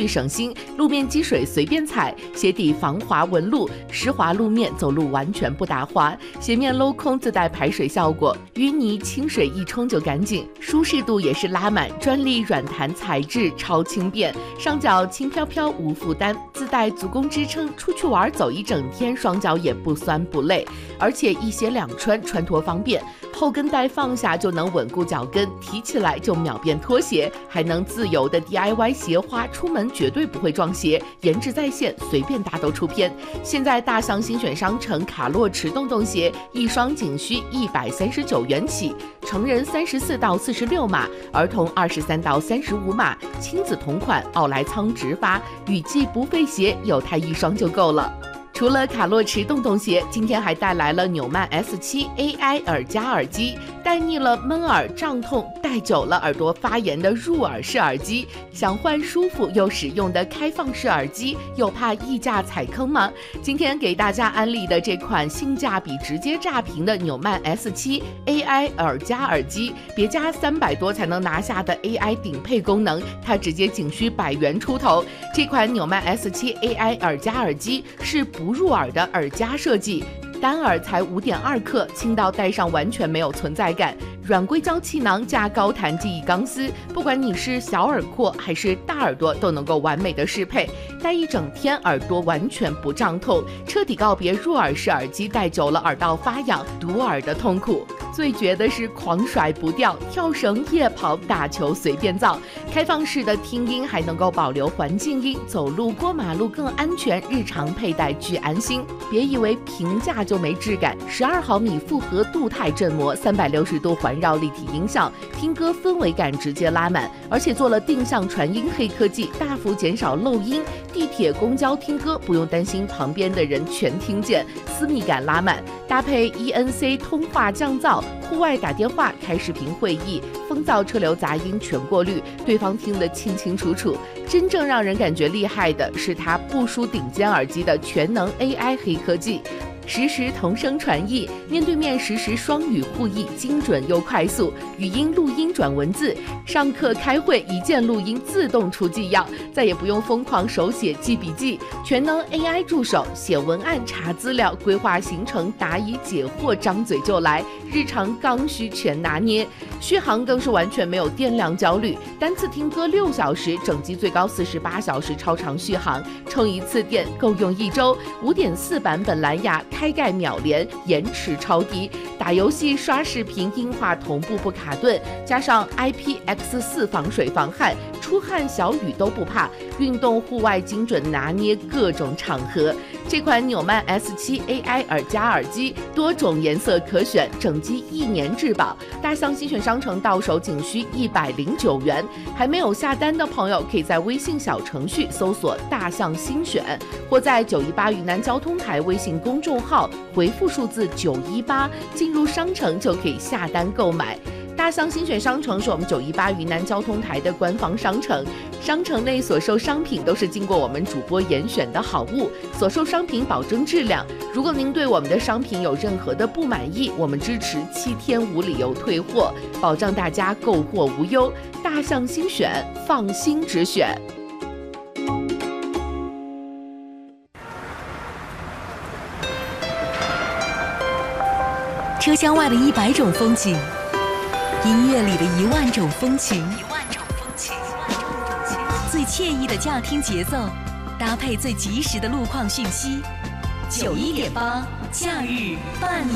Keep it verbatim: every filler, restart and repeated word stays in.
绿省心，路面积水随便踩，鞋底防滑纹路，湿滑路面走路完全不打滑，鞋面镂空自带排水效果，淤泥清水一冲就干净，舒适度也是拉满，专利软弹材质，超轻便，上脚轻飘飘无负担，自带足弓支撑，出去玩走一整天，双脚也不酸不累，而且一鞋两穿，穿脱方便，后跟带放下就能稳固脚跟，提起来就秒变拖鞋，还能自由的 D I Y 鞋花，出门绝对不会撞鞋，颜值在线，随便搭都出片。现在大象新选商城卡洛驰洞洞鞋一双仅需一百三十九元起，成人三十四到四十六码，儿童二十三到三十五码，亲子同款，奥莱仓直发，雨季不费鞋，有它一双就够了。除了卡洛驰洞洞鞋，今天还带来了纽曼 S 七 A I 耳夹耳机，带腻了闷耳胀痛，戴久了耳朵发炎的入耳式耳机，想换舒服又实用的开放式耳机，又怕溢价踩坑吗？今天给大家安利的这款性价比直接炸屏的纽曼 S 七 A I 耳夹耳机，别加三百多才能拿下的 A I 顶配功能，它直接仅需百元出头。这款纽曼 S 七 A I 耳夹耳机是不入耳的耳夹设计，单耳才 五点二克，轻到戴上完全没有存在感，软硅胶气囊加高弹记忆钢丝，不管你是小耳廓还是大耳朵都能够完美的适配，戴一整天耳朵完全不胀痛，彻底告别入耳式耳机戴久了耳道发痒堵耳的痛苦。最绝的是狂甩不掉，跳绳夜跑打球随便造，开放式的听音还能够保留环境音，走路过马路更安全，日常佩戴巨安心。别以为平价就没质感，十二毫米复合镀钛振膜，三百六十度环绕立体音效，听歌氛围感直接拉满，而且做了定向传音黑科技，大幅减少漏音，地铁公交听歌不用担心旁边的人全听见，私密感拉满，搭配 E N C 通话降噪，户外打电话开视频会议，风噪车流杂音全过滤，对方听得清清楚楚。真正让人感觉厉害的是它不输顶尖耳机的全能 A I 黑科技，实时同声传译，面对面实时双语互译，精准又快速，语音录音转文字，上课开会一键录音自动出纪要，再也不用疯狂手写记笔记，全能 A I 助手，写文案查资料规划行程答疑解惑张嘴就来，日常刚需全拿捏，续航更是完全没有电量焦虑，单次听歌六小时，整机最高四十八小时超长续航，充一次电够用一周， 五点四 版本蓝牙开盖秒连，延迟超低，打游戏刷视频音画同步不卡顿，加上 I P X 四 防水防汗，出汗小雨都不怕，运动户外精准拿捏各种场合。这款纽曼 S 七 A I 耳夹耳机多种颜色可选，整机一年质保，大象新选商城到手仅需一百零九元，还没有下单的朋友可以在微信小程序搜索大象新选，或在九一八云南交通台微信公众号回复数字九一八，进入商城就可以下单购买。大象新选商城是我们九一八云南交通台的官方商城，商城内所售商品都是经过我们主播严选的好物，所售商品保证质量。如果您对我们的商品有任何的不满意，我们支持七天无理由退货，保障大家购货无忧。大象新选，放心直选。 车厢外的一百种风景，音乐里的一万种风情，一万种风情，最惬意的驾听节奏，搭配最及时的路况讯息。九一点八，假日伴你。